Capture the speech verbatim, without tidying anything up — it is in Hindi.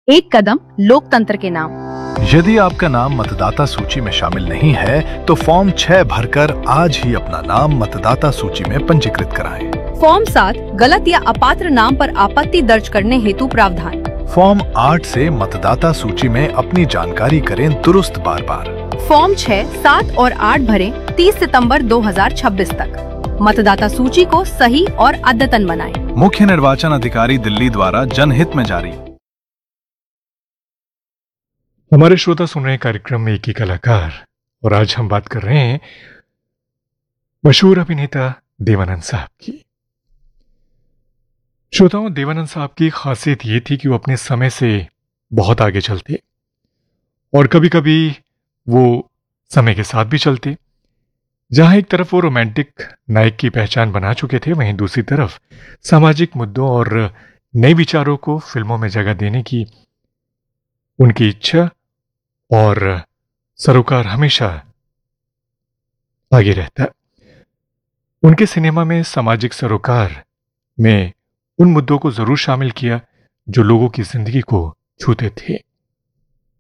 एक कदम लोकतंत्र के नाम। यदि आपका नाम मतदाता सूची में शामिल नहीं है तो फॉर्म छह भरकर आज ही अपना नाम मतदाता सूची में पंजीकृत कराएं। फॉर्म सात गलत या अपात्र नाम पर आपत्ति दर्ज करने हेतु प्रावधान। फॉर्म आठ से मतदाता सूची में अपनी जानकारी करें दुरुस्त बार बार। फॉर्म छह, सात और आठ भरें तीस सितंबर दो हज़ार छब्बीस तक। मतदाता सूची को सही और अद्यतन बनाएं। मुख्य निर्वाचन अधिकारी दिल्ली द्वारा जनहित में जारी। हमारे श्रोता सुन रहे हैं कार्यक्रम में एक ही कलाकार, और आज हम बात कर रहे हैं मशहूर अभिनेता देवानंद साहब की। श्रोताओं, देवानंद साहब की खासियत ये थी कि वो अपने समय से बहुत आगे चलते और कभी कभी वो समय के साथ भी चलते। जहां एक तरफ वो रोमांटिक नायक की पहचान बना चुके थे, वहीं दूसरी तरफ सामाजिक मुद्दों और नए विचारों को फिल्मों में जगह देने की उनकी इच्छा और सरोकार हमेशा आगे रहता। उनके सिनेमा में सामाजिक सरोकार में उन मुद्दों को जरूर शामिल किया जो लोगों की जिंदगी को छूते थे।